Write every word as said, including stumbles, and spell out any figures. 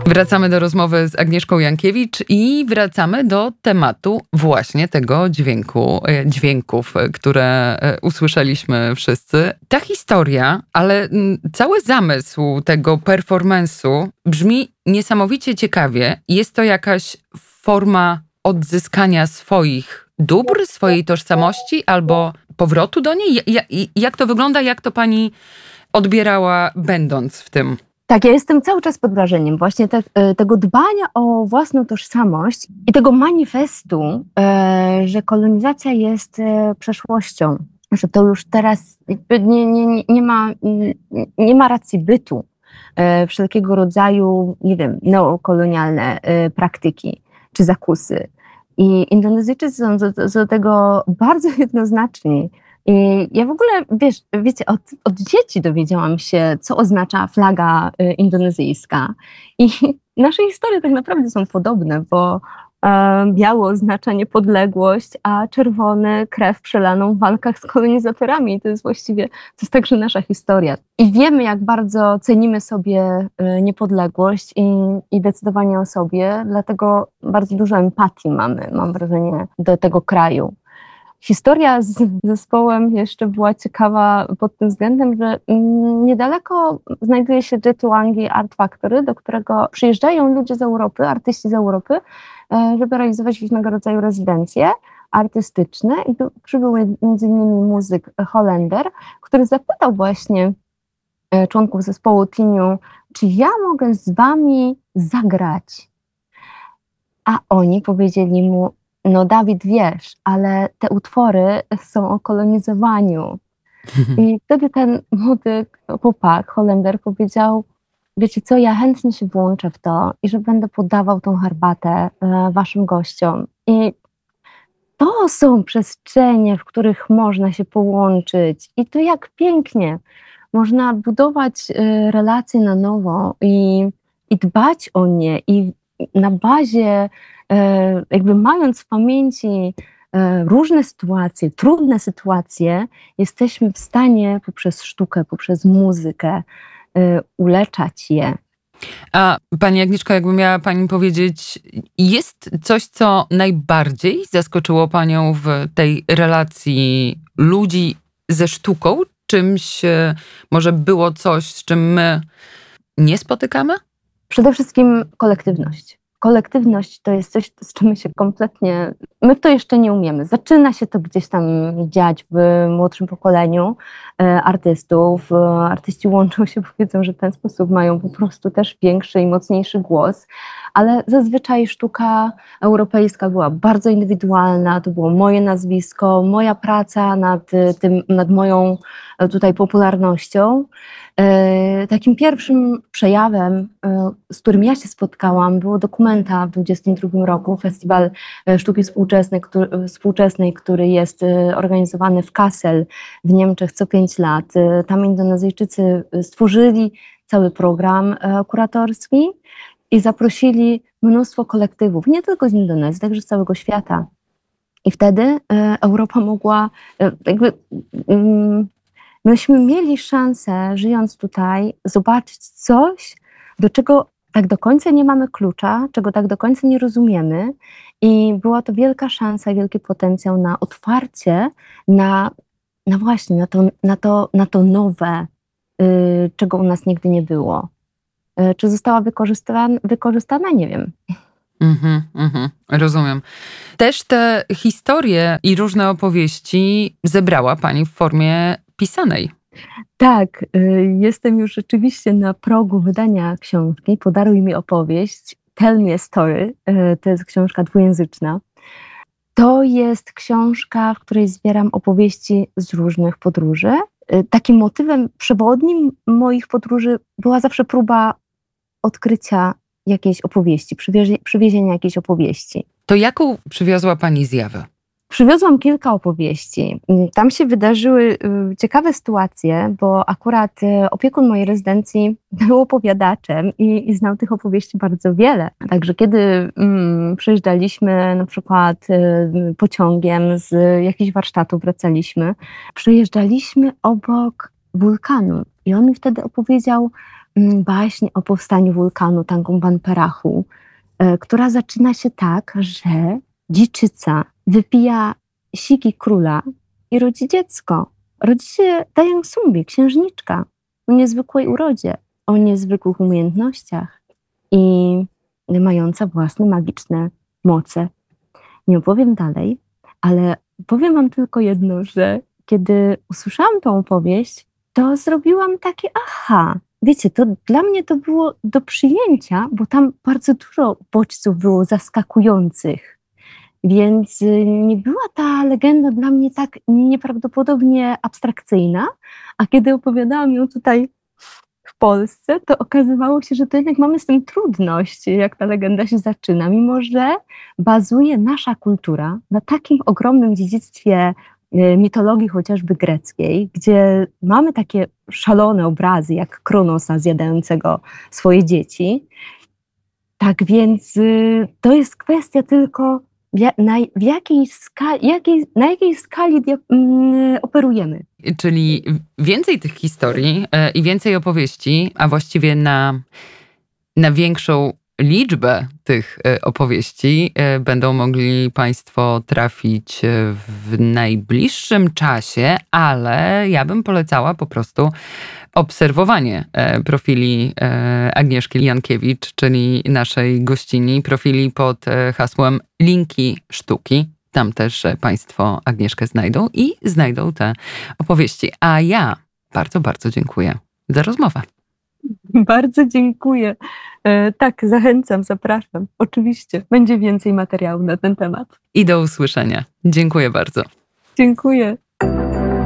Wracamy do rozmowy z Agnieszką Jankiewicz i wracamy do tematu właśnie tego dźwięku, dźwięków, które usłyszeliśmy wszyscy. Ta historia, ale cały zamysł tego performance'u brzmi niesamowicie ciekawie. Jest to jakaś forma odzyskania swoich dóbr, swojej tożsamości albo powrotu do niej? Jak to wygląda? Jak to pani odbierała, będąc w tym? Tak, ja jestem cały czas pod wrażeniem właśnie te, tego dbania o własną tożsamość i tego manifestu, że kolonizacja jest przeszłością, że to już teraz nie, nie, nie, ma, nie ma racji bytu wszelkiego rodzaju, nie wiem, neokolonialne praktyki czy zakusy. I Indonezyjczycy są do, do tego bardzo jednoznaczni. I ja w ogóle, wiesz, wiecie, od, od dzieci dowiedziałam się, co oznacza flaga y, indonezyjska. I nasze historie tak naprawdę są podobne, bo e, biało oznacza niepodległość, a czerwony krew przelaną w walkach z kolonizatorami. I to jest właściwie, to jest także nasza historia. I wiemy, jak bardzo cenimy sobie y, niepodległość i, i decydowanie o sobie, dlatego bardzo dużo empatii mamy, mam wrażenie, do tego kraju. Historia z zespołem jeszcze była ciekawa pod tym względem, że niedaleko znajduje się Jatiwangi Art Factory, do którego przyjeżdżają ludzie z Europy, artyści z Europy, żeby realizować różnego rodzaju rezydencje artystyczne. I tu przybył między innymi muzyk Holender, który zapytał właśnie członków zespołu Tiniu, czy ja mogę z wami zagrać? A oni powiedzieli mu, no Dawid, wiesz, ale te utwory są o kolonizowaniu. I wtedy ten młody chłopak, Holender, powiedział, wiecie co, ja chętnie się włączę w to i że będę podawał tą herbatę waszym gościom. I to są przestrzenie, w których można się połączyć. I to jak pięknie. Można budować relacje na nowo i, i dbać o nie. I na bazie jakby mając w pamięci różne sytuacje, trudne sytuacje, jesteśmy w stanie poprzez sztukę, poprzez muzykę uleczać je. A pani Agnieszko, jakby miała pani powiedzieć, jest coś, co najbardziej zaskoczyło panią w tej relacji ludzi ze sztuką? Czymś może było coś, z czym my nie spotykamy? Przede wszystkim kolektywność. Kolektywność to jest coś, z czym my się kompletnie, my to jeszcze nie umiemy. Zaczyna się to gdzieś tam dziać w młodszym pokoleniu artystów. Artyści łączą się, bo wiedzą, że w ten sposób mają po prostu też większy i mocniejszy głos, ale zazwyczaj sztuka europejska była bardzo indywidualna, to było moje nazwisko, moja praca nad tym, nad moją tutaj popularnością. Takim pierwszym przejawem, z którym ja się spotkałam, było Documenta w dwudziestym drugim roku, Festiwal Sztuki Współczesnej, który, współczesnej, który jest organizowany w Kassel w Niemczech co pięć lat. Tam Indonezyjczycy stworzyli cały program kuratorski i zaprosili mnóstwo kolektywów, nie tylko z Indonezji, także z całego świata. I wtedy Europa mogła jakby... Myśmy mieli szansę, żyjąc tutaj, zobaczyć coś, do czego tak do końca nie mamy klucza, czego tak do końca nie rozumiemy. I była to wielka szansa, wielki potencjał na otwarcie, na, na właśnie, na to, na to, na to nowe, yy, czego u nas nigdy nie było. Yy, czy została wykorzystana? wykorzystana? Nie wiem. Mhm, mhm, rozumiem. Też te historie i różne opowieści zebrała pani w formie pisanej. Tak, jestem już rzeczywiście na progu wydania książki. Podaruj mi opowieść. Tell me a story. To jest książka dwujęzyczna. To jest książka, w której zbieram opowieści z różnych podróży. Takim motywem przewodnim moich podróży była zawsze próba odkrycia jakiejś opowieści, przywiezienia jakiejś opowieści. To jaką przywiozła pani zjawę? Przywiozłam kilka opowieści. Tam się wydarzyły ciekawe sytuacje, bo akurat opiekun mojej rezydencji był opowiadaczem i, i znał tych opowieści bardzo wiele. Także kiedy mm, przyjeżdżaliśmy na przykład y, pociągiem z jakichś warsztatów, wracaliśmy, przejeżdżaliśmy obok wulkanu i on mi wtedy opowiedział, baśń o powstaniu wulkanu Tangumban-Perahu, która zaczyna się tak, że dziczyca wypija siki króla i rodzi dziecko. Rodzi się Dayang Sumbi, księżniczka o niezwykłej urodzie, o niezwykłych umiejętnościach i mająca własne magiczne moce. Nie opowiem dalej, ale powiem wam tylko jedno, że kiedy usłyszałam tą opowieść, to zrobiłam takie aha. Wiecie, to dla mnie to było do przyjęcia, bo tam bardzo dużo bodźców było zaskakujących. Więc nie była ta legenda dla mnie tak nieprawdopodobnie abstrakcyjna, a kiedy opowiadałam ją tutaj w Polsce, to okazywało się, że to jednak mamy z tym trudność, jak ta legenda się zaczyna, mimo że bazuje nasza kultura na takim ogromnym dziedzictwie mitologii chociażby greckiej, gdzie mamy takie szalone obrazy, jak Kronosa zjadającego swoje dzieci. Tak więc to jest kwestia tylko na, w jakiej skali, jakiej, na jakiej skali mm, operujemy. Czyli więcej tych historii e, i więcej opowieści, a właściwie na, na większą liczbę tych e, opowieści e, będą mogli Państwo trafić w najbliższym czasie, ale ja bym polecała po prostu obserwowanie e, profili e, Agnieszki Jankiewicz, czyli naszej gościni, profili pod e, hasłem Linki Sztuki. Tam też Państwo Agnieszkę znajdą i znajdą te opowieści. A ja bardzo, bardzo dziękuję za rozmowę. Bardzo dziękuję. E, tak, zachęcam, zapraszam. Oczywiście, będzie więcej materiału na ten temat. I do usłyszenia. Dziękuję bardzo. Dziękuję.